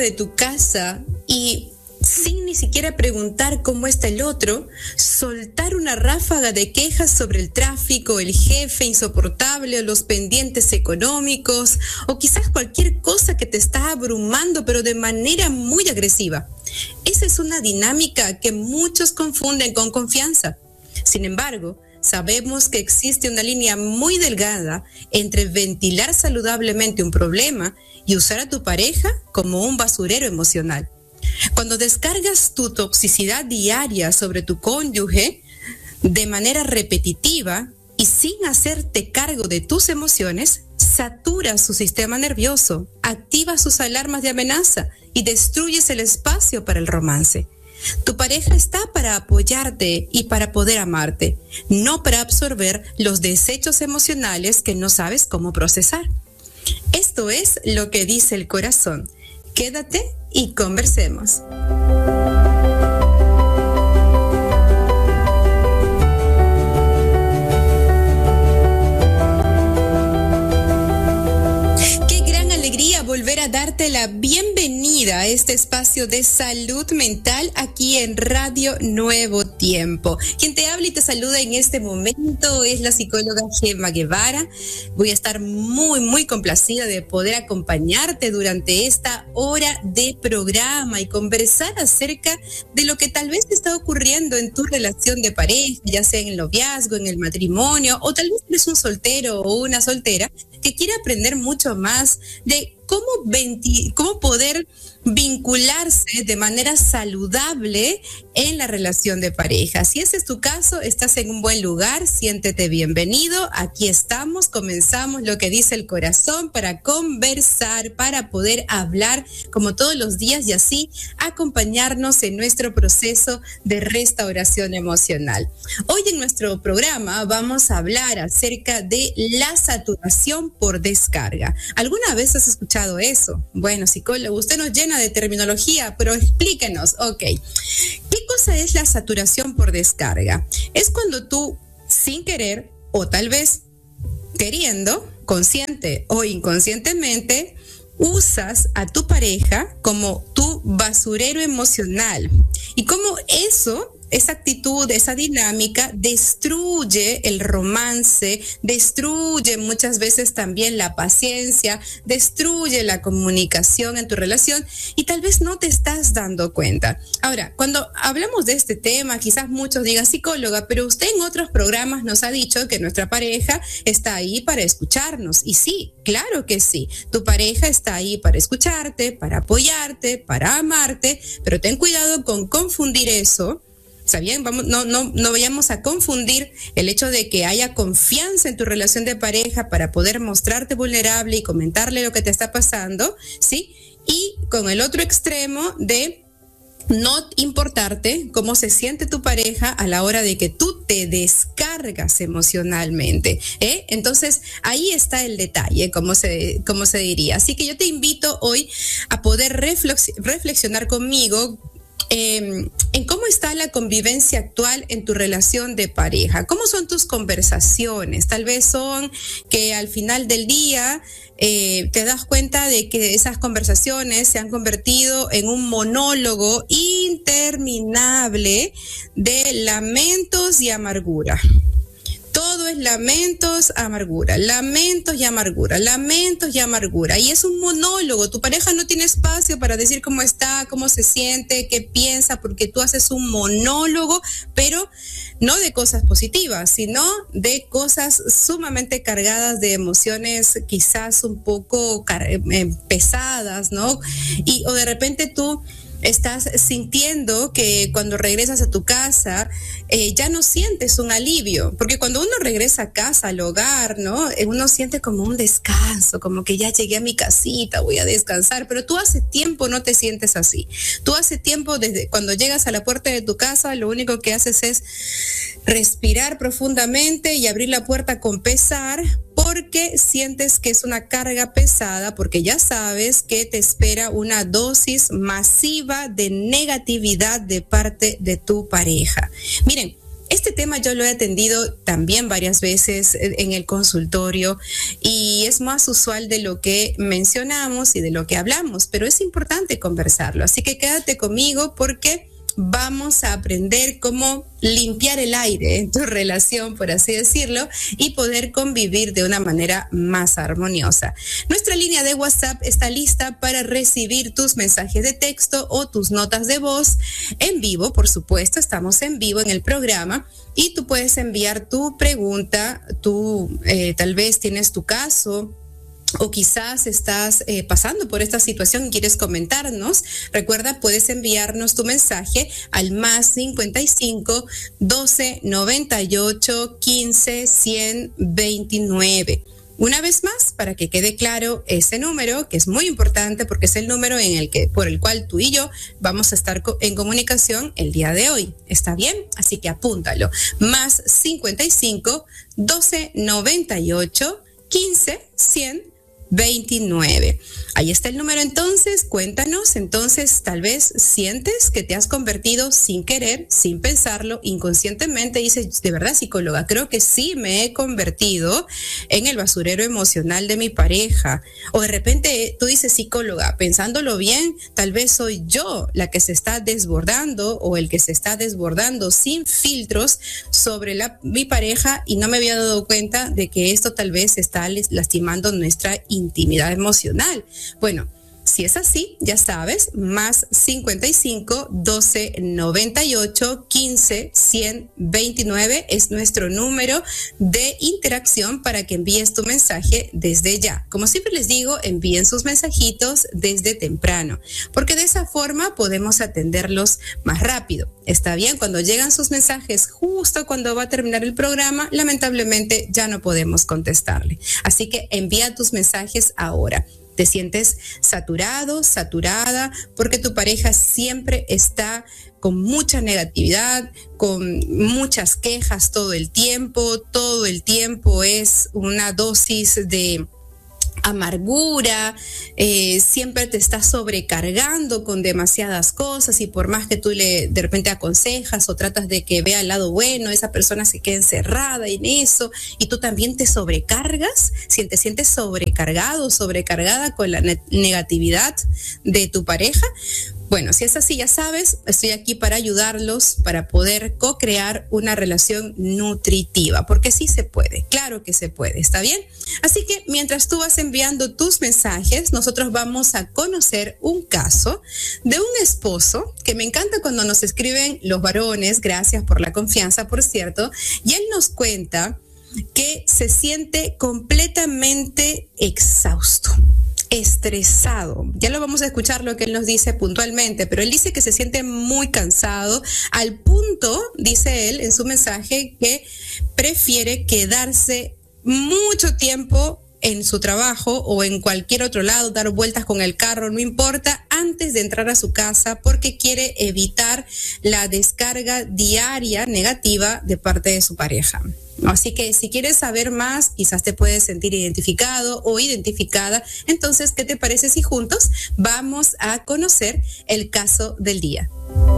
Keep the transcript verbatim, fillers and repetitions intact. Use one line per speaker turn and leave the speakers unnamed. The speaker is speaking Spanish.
de tu casa y sin ni siquiera preguntar cómo está el otro, soltar una ráfaga de quejas sobre el tráfico, el jefe insoportable o los pendientes económicos o quizás cualquier cosa que te está abrumando pero de manera muy agresiva. Esa es una dinámica que muchos confunden con confianza. Sin embargo, sabemos que existe una línea muy delgada entre ventilar saludablemente un problema y usar a tu pareja como un basurero emocional. Cuando descargas tu toxicidad diaria sobre tu cónyuge de manera repetitiva y sin hacerte cargo de tus emociones, saturas su sistema nervioso, activas sus alarmas de amenaza y destruyes el espacio para el romance. Tu pareja está para apoyarte y para poder amarte, no para absorber los desechos emocionales que no sabes cómo procesar. Esto es lo que dice el corazón. Quédate y conversemos. Volver a darte la bienvenida a este espacio de salud mental aquí en Radio Nuevo Tiempo. Quien te habla y te saluda en este momento es la psicóloga Gemma Guevara. Voy a estar muy, muy complacida de poder acompañarte durante esta hora de programa y conversar acerca de lo que tal vez te está ocurriendo en tu relación de pareja, ya sea en el noviazgo, en el matrimonio, o tal vez eres un soltero o una soltera que quiere aprender mucho más de cómo, venti- cómo poder vincularse de manera saludable en la relación de pareja. Si ese es tu caso, estás en un buen lugar, siéntete bienvenido. Aquí estamos, comenzamos lo que dice el corazón para conversar, para poder hablar como todos los días y así acompañarnos en nuestro proceso de restauración emocional. Hoy en nuestro programa vamos a hablar acerca de la saturación por descarga. ¿Alguna vez has escuchado eso? Bueno, psicólogo, usted nos llena de terminología, pero explíquenos, ok. ¿Qué cosa es la saturación por descarga? Es cuando tú, sin querer, o tal vez queriendo, consciente o inconscientemente, usas a tu pareja como tu basurero emocional. Y como eso, esa actitud, esa dinámica destruye el romance, destruye muchas veces también la paciencia, destruye la comunicación en tu relación y tal vez no te estás dando cuenta. Ahora, cuando hablamos de este tema, quizás muchos digan, psicóloga, pero usted en otros programas nos ha dicho que nuestra pareja está ahí para escucharnos. Y sí, claro que sí. Tu pareja está ahí para escucharte, para apoyarte, para amarte, pero ten cuidado con confundir eso. ¿Está bien? Vamos, no, no, no vayamos a confundir el hecho de que haya confianza en tu relación de pareja para poder mostrarte vulnerable y comentarle lo que te está pasando, ¿sí? Y con el otro extremo de no importarte cómo se siente tu pareja a la hora de que tú te descargas emocionalmente, ¿eh? Entonces, ahí está el detalle, como se, como se diría. Así que yo te invito hoy a poder reflex- reflexionar conmigo Eh, en cómo está la convivencia actual en tu relación de pareja. ¿Cómo son tus conversaciones? Tal vez son que al final del día eh, te das cuenta de que esas conversaciones se han convertido en un monólogo interminable de lamentos y amargura. Todo es lamentos, amargura, lamentos y amargura, lamentos y amargura. Y es un monólogo. Tu pareja no tiene espacio para decir cómo está, cómo se siente, qué piensa, porque tú haces un monólogo, pero no de cosas positivas, sino de cosas sumamente cargadas de emociones quizás un poco car- eh, pesadas, ¿no? Y o de repente tú estás sintiendo que cuando regresas a tu casa eh, ya no sientes un alivio, porque cuando uno regresa a casa, al hogar, ¿no? Eh, uno siente como un descanso, como que ya llegué a mi casita, voy a descansar, pero tú hace tiempo no te sientes así. Tú hace tiempo, desde cuando llegas a la puerta de tu casa, lo único que haces es respirar profundamente y abrir la puerta con pesar, porque sientes que es una carga pesada, porque ya sabes que te espera una dosis masiva de negatividad de parte de tu pareja. Miren, Este tema yo lo he atendido también varias veces en el consultorio y es más usual de lo que mencionamos y de lo que hablamos, pero es importante conversarlo. Así que quédate conmigo porque vamos a aprender cómo limpiar el aire en tu relación, por así decirlo, y poder convivir de una manera más armoniosa. Nuestra línea de WhatsApp está lista para recibir tus mensajes de texto o tus notas de voz en vivo, por supuesto, estamos en vivo en el programa y tú puedes enviar tu pregunta, tú eh, tal vez tienes tu caso, o quizás estás eh, pasando por esta situación y quieres comentarnos. Recuerda, puedes enviarnos tu mensaje al más cincuenta y cinco, doce, noventa y ocho, quince, cien, veintinueve. Una vez más, para que quede claro ese número, que es muy importante porque es el número en el que, por el cual tú y yo vamos a estar en comunicación el día de hoy. ¿Está bien? Así que apúntalo. Más cincuenta y cinco, doce, noventa y ocho, quince, cien, veintinueve. Ahí está el número. Entonces, cuéntanos. Entonces, tal vez sientes que te has convertido sin querer, sin pensarlo, inconscientemente. Dices, de verdad, psicóloga, creo que sí me he convertido en el basurero emocional de mi pareja. O de repente tú dices, psicóloga, pensándolo bien, tal vez soy yo la que se está desbordando o el que se está desbordando sin filtros sobre la, mi pareja y no me había dado cuenta de que esto tal vez está lastimando nuestra intimidad emocional. Bueno, si es así, ya sabes, más cincuenta y cinco, doce, noventa y ocho, quince, cien, veintinueve es nuestro número de interacción para que envíes tu mensaje desde ya. Como siempre les digo, envíen sus mensajitos desde temprano, porque de esa forma podemos atenderlos más rápido. Está bien, cuando llegan sus mensajes justo cuando va a terminar el programa, lamentablemente ya no podemos contestarle. Así que envía tus mensajes ahora. Te sientes saturado, saturada, porque tu pareja siempre está con mucha negatividad, con muchas quejas todo el tiempo, todo el tiempo es una dosis de amargura, eh, siempre te está sobrecargando con demasiadas cosas y por más que tú le de repente aconsejas o tratas de que vea el lado bueno, esa persona se queda encerrada en eso y tú también te sobrecargas, si te sientes sobrecargado, sobrecargada con la ne- negatividad de tu pareja. Bueno, si es así, ya sabes, estoy aquí para ayudarlos, para poder co-crear una relación nutritiva, porque sí se puede, claro que se puede, ¿está bien? Así que mientras tú vas enviando tus mensajes, nosotros vamos a conocer un caso de un esposo, que me encanta cuando nos escriben los varones, gracias por la confianza, por cierto, y él nos cuenta que se siente completamente exhausto, estresado. Ya lo vamos a escuchar lo que él nos dice puntualmente, pero él dice que se siente muy cansado al punto, dice él en su mensaje, que prefiere quedarse mucho tiempo en su trabajo o en cualquier otro lado, dar vueltas con el carro, no importa, antes de entrar a su casa porque quiere evitar la descarga diaria negativa de parte de su pareja. Así que si quieres saber más, quizás te puedes sentir identificado o identificada. Entonces, ¿qué te parece si juntos vamos a conocer el caso del día?